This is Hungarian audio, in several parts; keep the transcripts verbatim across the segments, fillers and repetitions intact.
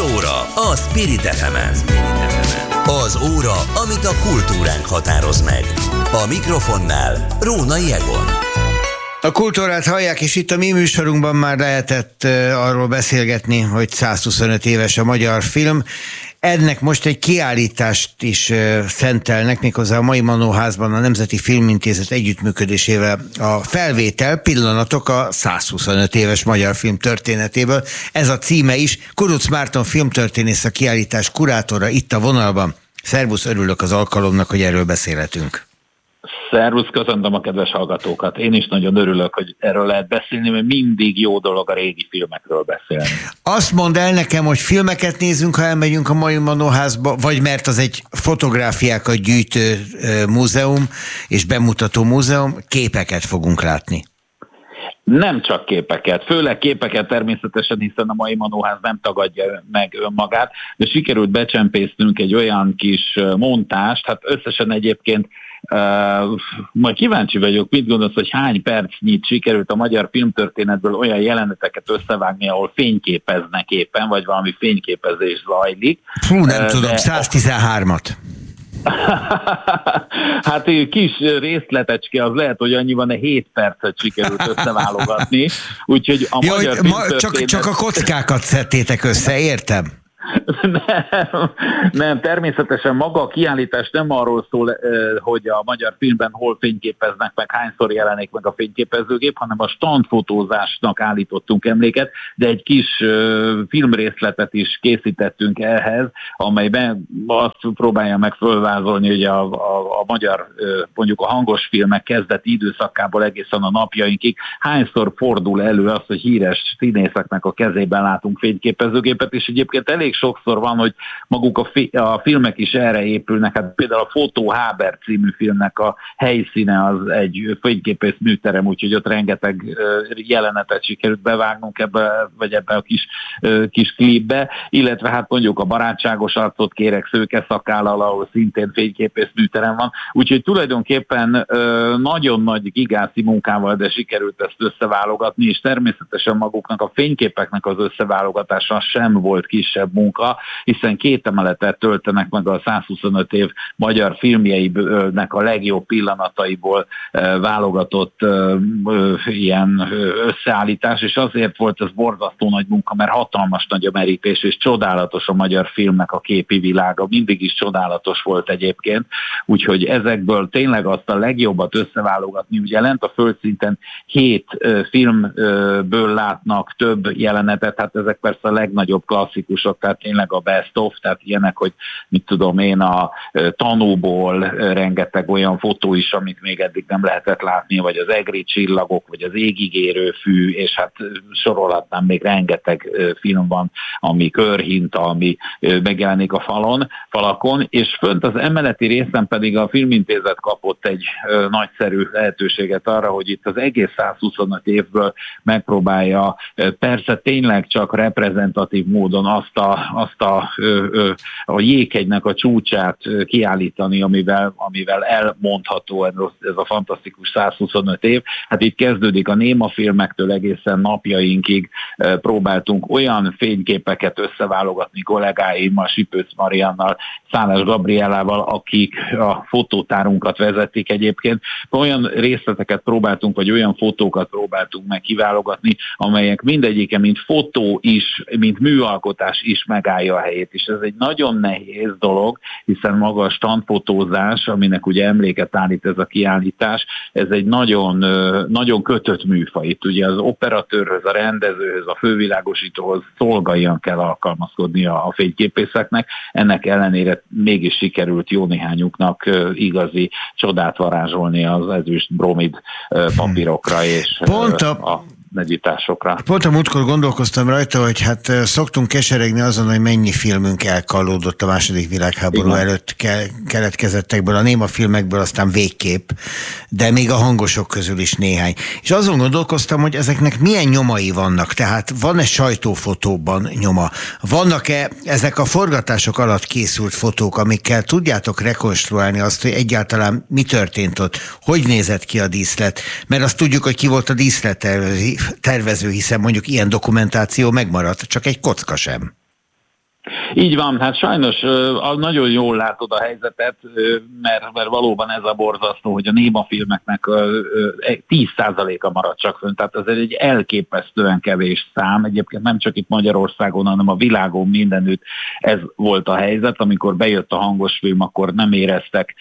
óra a Spirit ef emen. Az óra, amit a kultúránk határoz meg. A mikrofonnál Rónai Egon. A kultúrát hallják, és itt a mi műsorunkban már lehetett uh, arról beszélgetni, hogy százhuszonöt éves a magyar film. Ennek most egy kiállítást is uh, szentelnek, méghozzá a Mai Manóházban a Nemzeti Filmintézet együttműködésével a felvétel pillanatok a százhuszonöt éves magyar film történetéből. Ez a címe is. Kuruc Márton filmtörténész, a kiállítás kurátora itt a vonalban. Szervusz, örülök az alkalomnak, hogy erről beszélhetünk. Szervusz, köszöntöm a kedves hallgatókat. Én is nagyon örülök, hogy erről lehet beszélni, mert mindig jó dolog a régi filmekről beszélni. Azt mondd el nekem, hogy filmeket nézünk, ha elmegyünk a Mai Manóházba, vagy mert az egy fotográfiákat gyűjtő múzeum és bemutató múzeum, képeket fogunk látni. Nem csak képeket, főleg képeket természetesen, hiszen a Mai Manóház nem tagadja meg önmagát, de sikerült becsempésznünk egy olyan kis montást, hát összesen egyébként Uh, majd kíváncsi vagyok, mit gondolsz, hogy hány percnyit sikerült a magyar filmtörténetből olyan jeleneteket összevágni, ahol fényképeznek éppen, vagy valami fényképezés zajlik. Fú, nem uh, tudom, de... száztizenhármat. Hát kis részletecske, az lehet, hogy annyi van, de hét percet sikerült összeválogatni. Úgyhogy a Jó, magyar ma, csak, csak a kockákat szedtétek össze, értem? Nem, nem, természetesen maga a kiállítás nem arról szól, hogy a magyar filmben hol fényképeznek, meg hányszor jelenik meg a fényképezőgép, hanem a standfotózásnak állítottunk emléket, de egy kis filmrészletet is készítettünk ehhez, amelyben azt próbálja meg fölvázolni, hogy a, a, a magyar, mondjuk a hangos filmek kezdeti időszakából egészen a napjainkig hányszor fordul elő az, hogy híres színészeknek a kezében látunk fényképezőgépet, és egyébként elég sokszor van, hogy maguk a, fi- a filmek is erre épülnek. Hát például a Fotó Háber című filmnek a helyszíne az egy fényképész műterem, úgyhogy ott rengeteg jelenetet sikerült bevágnunk ebbe, vagy ebbe a kis, kis klipbe, illetve hát mondjuk a Barátságos arcot kérek szőke szakállal, ahol szintén fényképész műterem van. Úgyhogy tulajdonképpen nagyon nagy gigászi munkával, de sikerült ezt összeválogatni, és természetesen maguknak a fényképeknek az összeválogatása sem volt kisebb munka, hiszen két emeletet töltenek meg a százhuszonöt év magyar filmjeinek a legjobb pillanataiból válogatott ilyen összeállítás, és azért volt ez borzasztó nagy munka, mert hatalmas nagy a merítés, és csodálatos a magyar filmnek a képi világa, mindig is csodálatos volt egyébként, úgyhogy ezekből tényleg azt a legjobbat összeválogatni, ugye lent a földszinten hét filmből látnak több jelenetet, hát ezek persze a legnagyobb klasszikusok, tehát tényleg a best of, tehát ilyenek, hogy mit tudom én, a Tanúból rengeteg olyan fotó is, amit még eddig nem lehetett látni, vagy az Egri csillagok, vagy az Égig érő fű, és hát sorolhatnám, még rengeteg film van, ami körhinta, ami megjelenik a falon, falakon, és fönt az emeleti részen pedig a Filmintézet kapott egy nagyszerű lehetőséget arra, hogy itt az egész százhuszonöt évből megpróbálja persze tényleg csak reprezentatív módon azt a, azt a, a jéghegynek a csúcsát kiállítani, amivel, amivel elmondható ez a fantasztikus százhuszonöt év. Hát itt kezdődik a néma filmektől egészen napjainkig próbáltunk olyan fényképeket összeválogatni kollégáimmal, Sipőc Mariannal, Szálás Gabriellával, akik a fotótárunkat vezetik egyébként. Olyan részleteket próbáltunk, vagy olyan fotókat próbáltunk meg kiválogatni, amelyek mindegyike, mint fotó is, mint műalkotás is megállja a helyét. És ez egy nagyon nehéz dolog, hiszen maga a standfotózás, aminek ugye emléket állít ez a kiállítás, ez egy nagyon, nagyon kötött műfaj. Itt ugye az operatőrhöz, a rendezőhöz, a fővilágosítóhoz szolgáljan kell alkalmazkodni a, a fényképészeknek. Ennek ellenére mégis sikerült jó néhányuknak igazi csodát varázsolni az ezüst bromid papírokra és Pont a... a meditásokra. Pont a múltkor gondolkoztam rajta, hogy hát szoktunk keseregni azon, hogy mennyi filmünk elkallódott a második világháború Igen. előtt ke- keletkezettekből, a néma filmekből aztán végképp, de még a hangosok közül is néhány. És azon gondolkoztam, hogy ezeknek milyen nyomai vannak, tehát van-e sajtófotóban nyoma? Vannak-e ezek a forgatások alatt készült fotók, amikkel tudjátok rekonstruálni azt, hogy egyáltalán mi történt ott, hogy nézett ki a díszlet? Mert azt tudjuk, hogy ki volt a díszlettervező, tervező, hiszen mondjuk ilyen dokumentáció megmaradt, csak egy kocka sem. Így van, hát sajnos nagyon jól látod a helyzetet, mert, mert valóban ez a borzasztó, hogy a néma filmeknek tíz százaléka marad csak fönn, tehát ez egy elképesztően kevés szám, egyébként nem csak itt Magyarországon, hanem a világon mindenütt ez volt a helyzet, amikor bejött a hangos film, akkor nem éreztek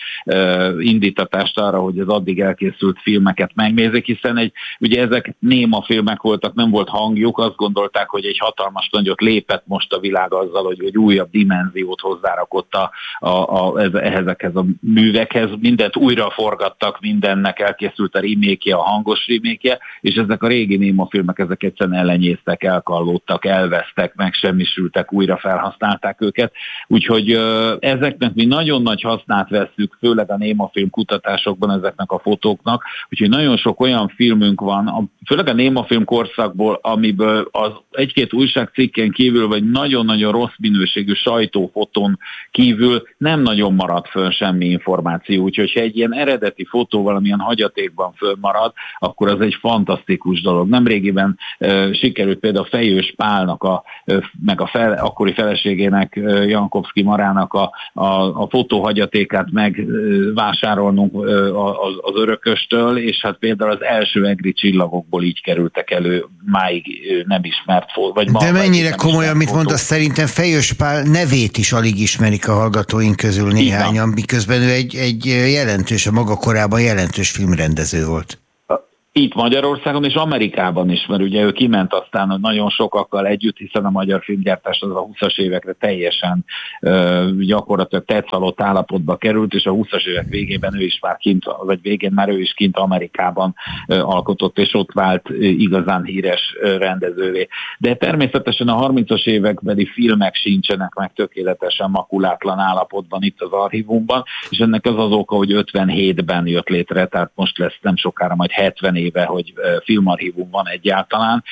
indítatást arra, hogy az addig elkészült filmeket megnézik, hiszen egy, ugye ezek néma filmek voltak, nem volt hangjuk, azt gondolták, hogy egy hatalmas nagyot lépett most a világ azzal, hogy egy újabb dimenziót hozzárakott a, a, a, ezekhez a művekhez, mindent újra forgattak, mindennek elkészült a remake-je, a hangos remake-je, és ezek a régi néma filmek, ezek egyszerűen ellenyésztek, elkallódtak, elvesztek, megsemmisültek, újra felhasználták őket, úgyhogy ezeknek mi nagyon nagy hasznát vesszük, főleg a néma film kutatásokban ezeknek a fotóknak, úgyhogy nagyon sok olyan filmünk van, főleg a néma film korszakból, amiből az egy-két újságcikken kívül, vagy nagyon-nagyon rossz minőségű sajtófotón kívül nem nagyon marad föl semmi információ, úgyhogy ha egy ilyen eredeti fotó valamilyen hagyatékban fönnmarad, akkor az egy fantasztikus dolog. Nemrégiben uh, sikerült például Fejős Pálnak, a, uh, meg a fel, akkori feleségének, uh, Jankovszky Marának a, a, a fotóhagyatékát megvásárolnunk uh, az, az örököstől, és hát például az első egri csillagokból így kerültek elő máig uh, nem ismert fotó. Vagy de mennyire komoly, amit mondasz, szerintem Fejős Pál nevét is alig ismerik a hallgatóink közül néhányan, miközben ő egy, egy jelentős, a maga korában jelentős filmrendező volt. Itt Magyarországon és Amerikában is, mert ugye ő kiment aztán nagyon sokakkal együtt, hiszen a magyar filmgyártás az a húszas évekre teljesen uh, gyakorlatilag tetszalott állapotba került, és a húszas évek végében ő is már kint, vagy végén már ő is kint Amerikában uh, alkotott, és ott vált uh, igazán híres uh, rendezővé. De természetesen a harmincas évekbeli filmek sincsenek meg tökéletesen makulátlan állapotban itt az archívumban, és ennek az az oka, hogy ötvenhétben jött létre, tehát most lesz nem sokára majd hetven éve, hogy filmarchívum van egyáltalán.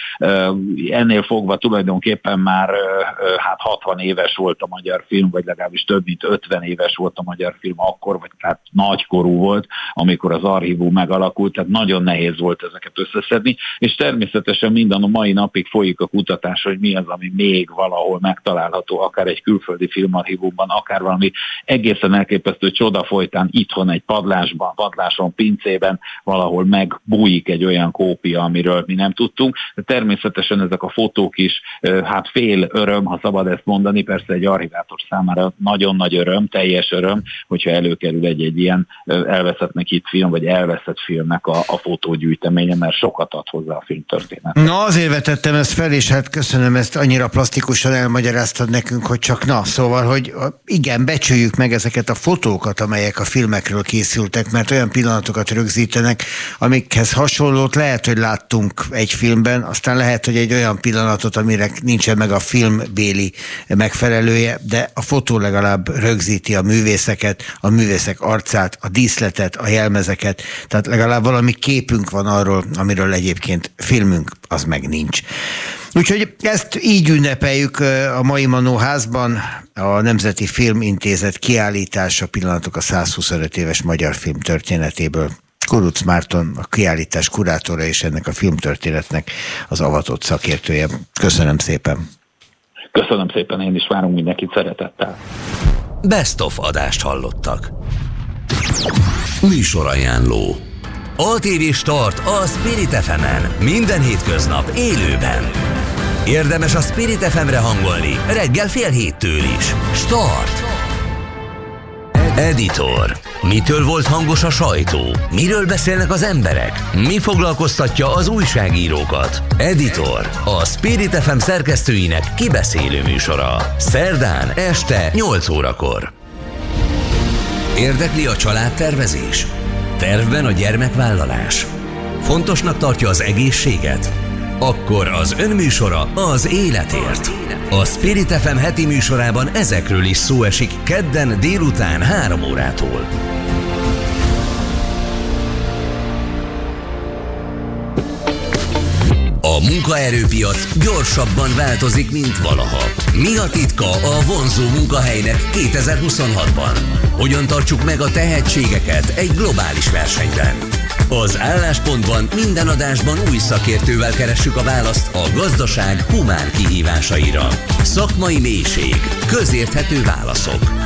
Ennél fogva tulajdonképpen már hát hatvan éves volt a magyar film, vagy legalábbis több mint ötven éves volt a magyar film akkor, vagy tehát nagykorú volt, amikor az archívum megalakult, tehát nagyon nehéz volt ezeket összeszedni, és természetesen minden a mai napig folyik a kutatás, hogy mi az, ami még valahol megtalálható, akár egy külföldi filmarchívumban, akár valami egészen elképesztő csoda folytán itthon egy padlásban, padláson, pincében valahol megbújik egy olyan kópia, amiről mi nem tudtunk. De természetesen ezek a fotók is, hát fél öröm, ha szabad ezt mondani, persze egy archivátor számára nagyon nagy öröm, teljes öröm, hogyha előkerül egy-egy ilyen elveszettnek hit film, vagy elveszett filmnek a, a fotógyűjteménye, mert sokat ad hozzá a filmtörténet. Na, azért vetettem ezt fel, és hát köszönöm, ezt annyira plastikusan elmagyaráztad nekünk, hogy csak na, szóval, hogy igen, becsüljük meg ezeket a fotókat, amelyek a filmekről készültek, mert olyan pillanatokat rögzítenek, amikhez hasonlót lehet, hogy láttunk egy filmben, aztán lehet, hogy egy olyan pillanatot, amire nincsen meg a filmbéli megfelelője, de a fotó legalább rögzíti a művészeket, a művészek arcát, a díszletet, a jelmezeket, tehát legalább valami képünk van arról, amiről egyébként filmünk az meg nincs. Úgyhogy ezt így ünnepeljük a mai Manó házban, a Nemzeti Filmintézet kiállítása, pillanatok a százhuszonöt éves magyar film történetéből. Kuruc Márton, a kiállítás kurátora és ennek a filmtörténetnek az avatott szakértője. Köszönöm szépen. Köszönöm szépen, én is várunk mindenkit szeretettel. Best of adást hallottak. Műsorajánló. á té vé Start a Spirit ef emen minden hétköznap élőben. Érdemes a Spirit ef emre hangolni reggel fél héttől is. Start. Editor. Mitől volt hangos a sajtó? Miről beszélnek az emberek? Mi foglalkoztatja az újságírókat? Editor. A Spirit ef em szerkesztőinek kibeszélő műsora. Szerdán este nyolc órakor. Érdekli a családtervezés? Tervben a gyermekvállalás? Fontosnak tartja az egészséget? Akkor az önműsora az életért. A Spirit ef em heti műsorában ezekről is szó esik kedden délután három órától. A munkaerőpiac gyorsabban változik, mint valaha. Mi a titka a vonzó munkahelynek kétezer-huszonhatban? Hogyan tartsuk meg a tehetségeket egy globális versenyben? Az Álláspontban minden adásban új szakértővel keressük a választ a gazdaság humán kihívásaira. Szakmai mélység, közérthető válaszok.